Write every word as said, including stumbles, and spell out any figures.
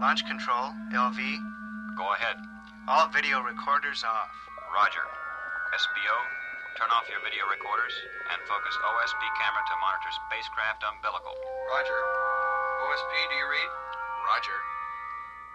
Launch control, L V. Go ahead. All video recorders off. Roger. S B O, turn off your video recorders and focus O S P camera to monitor spacecraft umbilical. Roger. O S P, do you read? Roger.